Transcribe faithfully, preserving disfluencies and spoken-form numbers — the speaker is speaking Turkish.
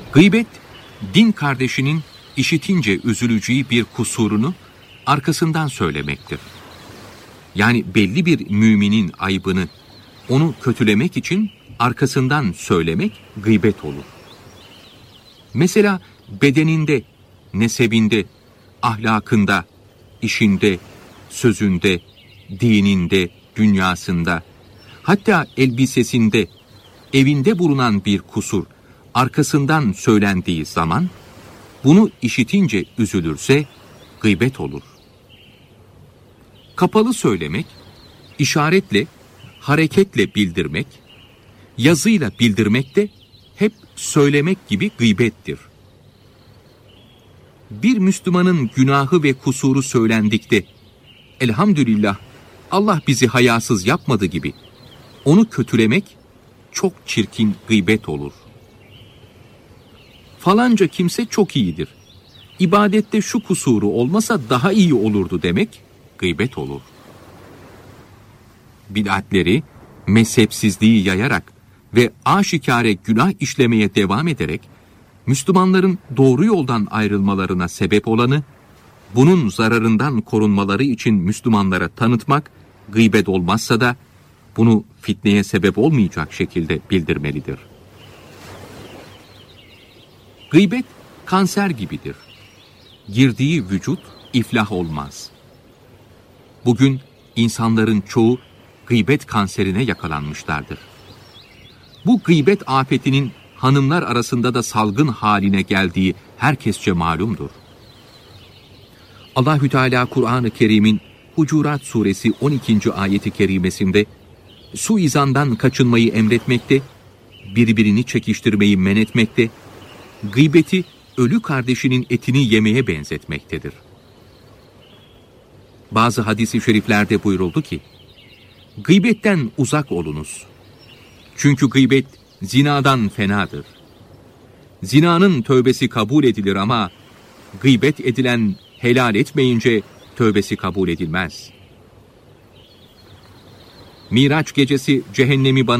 Gıybet, din kardeşinin işitince üzüleceği bir kusurunu arkasından söylemektir. Yani belli bir müminin aybını, onu kötülemek için arkasından söylemek gıybet olur. Mesela bedeninde, nesebinde, ahlakında, işinde, sözünde, dininde, dünyasında, hatta elbisesinde, evinde bulunan bir kusur arkasından söylendiği zaman, bunu işitince üzülürse gıybet olur. Kapalı söylemek, işaretle, hareketle bildirmek, yazıyla bildirmek de hep söylemek gibi gıybettir. Bir Müslümanın günahı ve kusuru söylendikte, elhamdülillah Allah bizi hayasız yapmadı gibi, onu kötülemek çok çirkin gıybet olur. Falanca kimse çok iyidir, İbadette şu kusuru olmasa daha iyi olurdu demek gıybet olur. Bid'atleri, mezhepsizliği yayarak ve aşikare günah işlemeye devam ederek, Müslümanların doğru yoldan ayrılmalarına sebep olanı, bunun zararından korunmaları için Müslümanlara tanıtmak, gıybet olmazsa da bunu fitneye sebep olmayacak şekilde bildirmelidir. Gıybet kanser gibidir. Girdiği vücut iflah olmaz. Bugün insanların çoğu gıybet kanserine yakalanmışlardır. Bu gıybet afetinin hanımlar arasında da salgın haline geldiği herkesçe malumdur. Allahü Teala Kur'an-ı Kerim'in Hucurat suresi on ikinci ayeti kerimesinde suizandan kaçınmayı emretmekte, birbirini çekiştirmeyi men etmekte, gıybeti ölü kardeşinin etini yemeye benzetmektedir. Bazı hadis-i şeriflerde buyuruldu ki, gıybetten uzak olunuz. Çünkü gıybet zinadan fenadır. Zinanın tövbesi kabul edilir ama gıybet edilen helal etmeyince tövbesi kabul edilmez. Miraç gecesi cehennemi bana